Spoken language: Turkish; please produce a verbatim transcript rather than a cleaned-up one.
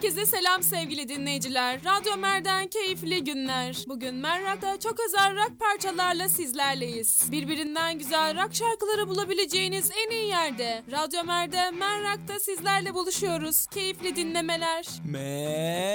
Herkese selam sevgili dinleyiciler. Radyo Mer'den keyifli günler. Bugün Mer Rock'ta çok özel rock parçalarla sizlerleyiz. Birbirinden güzel rock şarkıları bulabileceğiniz en iyi yerde. Radyo Mer'de Mer Rock'ta sizlerle buluşuyoruz. Keyifli dinlemeler. Me